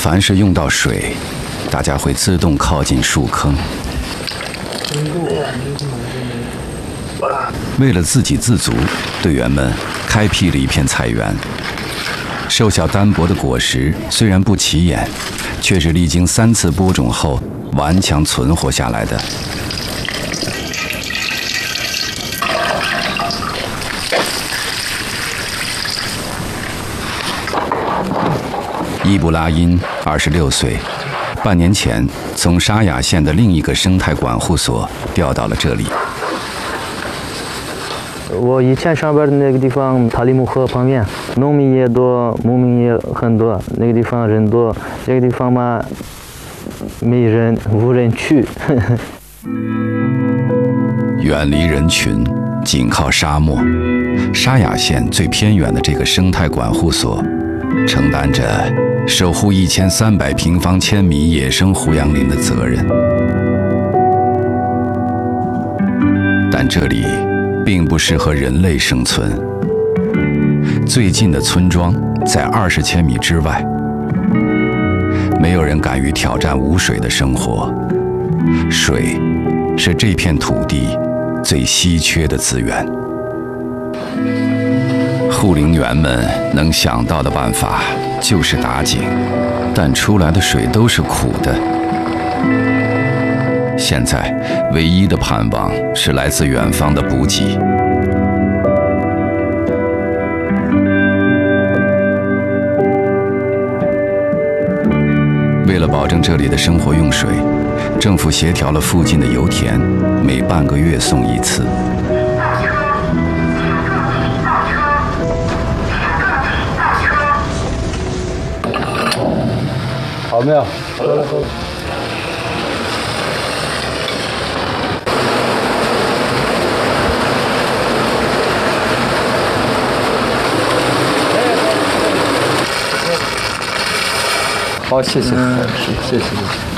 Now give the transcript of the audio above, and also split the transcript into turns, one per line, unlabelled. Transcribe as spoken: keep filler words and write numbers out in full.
凡是用到水，大家会自动靠近树坑。为了自给自足，队员们开辟了一片菜园。瘦小单薄的果实虽然不起眼，却是历经三次播种后顽强存活下来的。伊布拉因二十六岁，半年前从沙雅县的另一个生态管护所调到了这里。
我以前上班的那个地方，塔里木河旁边，农民也多，牧民也很多，那个地方人多。这个地方嘛，没人，无人去。
远离人群，紧靠沙漠，沙雅县最偏远的这个生态管护所，承担着守护一千三百平方千米野生胡杨林的责任。但这里并不适合人类生存。最近的村庄在二十千米之外，没有人敢于挑战无水的生活。水是这片土地最稀缺的资源。护林员们能想到的办法就是打井，但出来的水都是苦的。现在唯一的盼望是来自远方的补给。为了保证这里的生活用水，政府协调了附近的油田，每半个月送一次。
好没有？好了，好了。好，谢谢，谢谢。